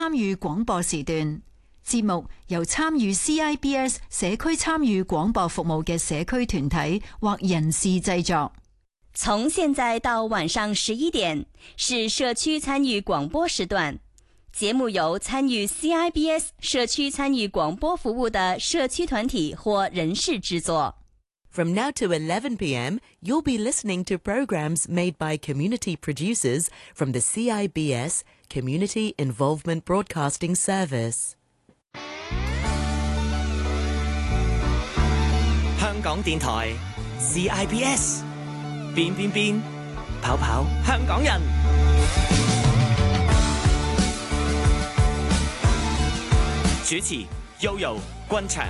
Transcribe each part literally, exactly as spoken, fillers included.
參與廣播時段。節目由參與 C I B S 社區參與廣播服務嘅社區團體或人士製作。 從現在到晚上十一點是社區參與廣播時段，節目由參與 C I B S 社區參與廣播服務的社區團體或人士製作。 From now to eleven p m, you'll be listening to programs made by community producers from the C I B S Community Involvement Broadcasting Service. 香港電台 C I B S 變變變跑跑香港人，主持 Yoyo 君祥。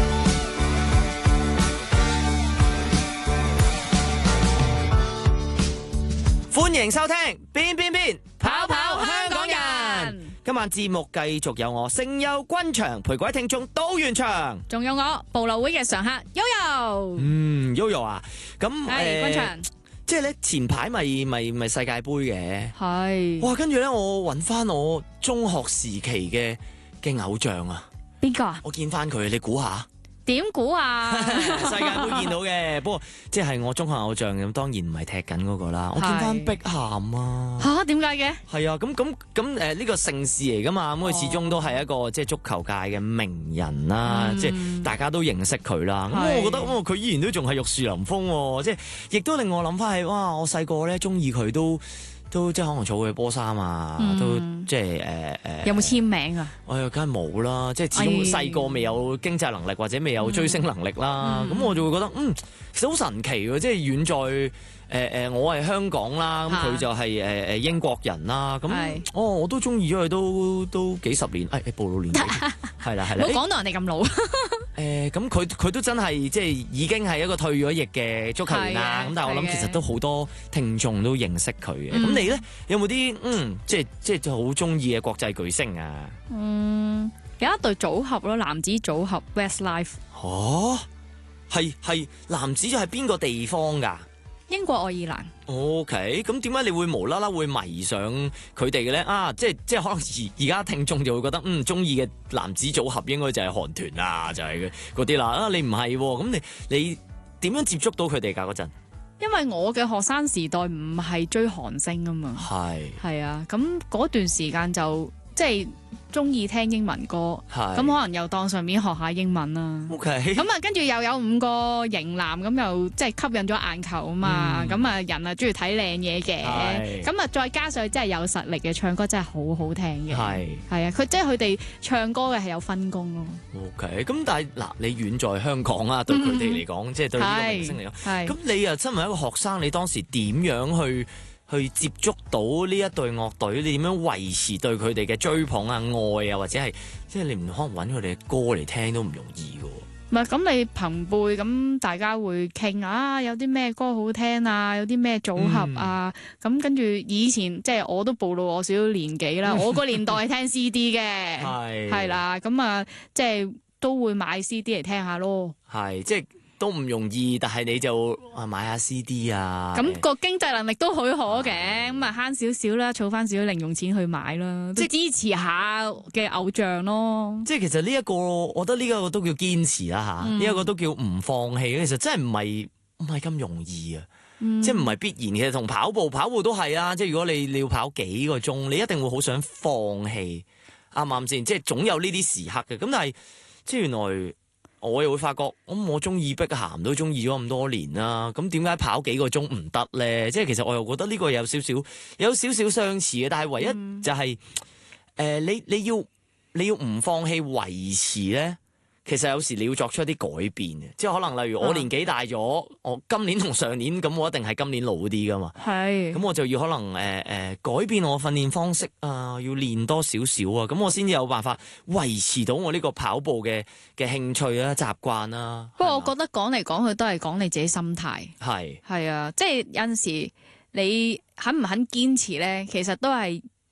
歡迎收聽變變變跑跑香港人。今晚節目繼續有我聲優君祥陪各位聽眾到完場， 仲有我部落會嘅常客 Yoyo。 嗯 Yoyo 啊，咁係君祥， 即係咧前排咪咪咪世界杯嘅， 係哇，跟住咧我揾翻我中學時期嘅嘅偶像啊， 邊個啊？ 我見翻佢，你估下？ 點估啊？ 世界盃見到嘅，不過即係我中學偶像咁，當然唔係踢緊嗰個啦。我見翻碧咸啊！ 嚇點解嘅？ 係啊，咁咁咁誒呢個盛事嚟噶嘛，咁佢始終都係一個即係足球界嘅名人啦，即係大家都認識佢啦。咁我覺得佢依然都仲係玉樹臨風喎，即係亦都令我諗翻起哇！我細個咧中意佢都。都即係可能儲佢波衫啊，嗯、都即係誒誒。有冇簽名啊？哎呀，梗係冇啦！即係始終細個未有經濟能力或者未有追星能力啦。咁、嗯、我就會覺得嗯，其實好神奇喎！即係遠在誒誒、呃，我係香港啦，咁佢就係誒誒英國人啦。咁哦，我都中意咗佢都都幾十年。誒、哎，暴露年紀係啦係啦， 唔好講到人哋咁老。 誒咁佢佢都真係即係已經係一個退咗役嘅足球員啦，咁但係我諗其實都好多聽眾都認識佢嘅。咁、嗯、你咧有冇啲嗯即係即係好中意嘅國際巨星啊？嗯， 有一隊組合咯，男子組合 Westlife。 哦，係係男子就係邊個地方㗎？ 英國愛爾蘭。 O K， 咁點解你會無啦啦會迷上佢哋嘅咧？啊，即係即係可能而而家聽眾就會覺得嗯中意嘅男子組合應該就係韓團啊，就係嗰啲啦。啊，你唔係喎，咁你你點樣接觸到佢哋㗎嗰陣？ 因為我嘅學生時代唔係追韓星啊嘛。係係啊，咁嗰段時間就即係中意聽英文歌，咁可能又當上面學下英文啦。OK， 咁啊，跟住又有五個型男，咁又即係吸引咗眼球啊嘛。咁啊、嗯，人啊中意睇靚嘢嘅，咁啊再加上真係有實力嘅唱歌真係好好聽嘅。係係啊，佢即係佢哋唱歌嘅係有分工咯。OK， 咁但係嗱，你遠在香港啊，對佢哋嚟講，即係、嗯、對呢個明星嚟講，咁你又身為一個學生，你當時點樣去？去接觸到呢一隊樂隊，你點樣維持對佢哋嘅追捧啊、愛啊，或者係即係你唔可能揾佢哋嘅歌嚟聽都唔容易嘅。 唔係咁，你朋輩咁大家會傾啊，有啲咩歌好聽啊，有啲咩組合啊，咁、嗯、跟住以前即係我都暴露我少少年紀啦，我個年代係聽 C D 嘅，係係啦，咁啊即係都會買 C D 嚟聽下咯，係即係。 都唔容易，但係你就啊買下 C D 啊， 咁、那個經濟能力都許可嘅，咁啊慳少少啦，儲翻少少零用錢去買啦，即係支持下嘅偶像咯。 即係其實呢、這、一個，我覺得呢一個都叫堅持啦吓，呢一、嗯、個都叫唔放棄。其實真係唔係唔係咁容易啊，嗯、即係唔係必然。其實同跑步，跑步都係啊，即係如果你你要跑幾個鐘，你一定會好想放棄，啱唔啱先？即係總有呢啲時刻嘅。咁但係即係原來。我又會發覺，咁我中意碧咸都中意咗咁多年啦，咁點解跑幾個鐘唔得咧？即係其實我又覺得呢個有少少有少少相似嘅，但係唯一就係、是、誒、嗯呃、你你要你要唔放棄維持咧。其實有時你要作出一啲改變嘅，即係可能例如我年紀大咗，啊、我今年同上年咁，我一定係今年老啲噶嘛。係，咁我就要可能誒誒、呃呃、改變我訓練方式啊，要練多少少啊，咁我先至有辦法維持到我呢個跑步嘅嘅興趣啊、習慣啊。 不過我覺得講嚟講去都係講你自己心態。係係啊，即係有陣時你肯唔肯堅持咧，其實都係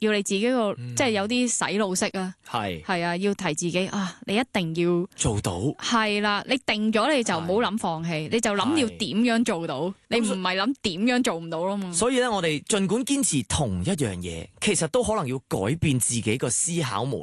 要你自己個、嗯、即係有啲洗腦式啊， 係係啊，要提自己啊，你一定要做到， 係啦，你定咗你就唔好諗放棄，你就諗要點樣做到，你唔係諗點樣做唔到咯嘛。 所以咧，我哋儘管堅持同一樣嘢，其實都可能要改變自己個思考模式。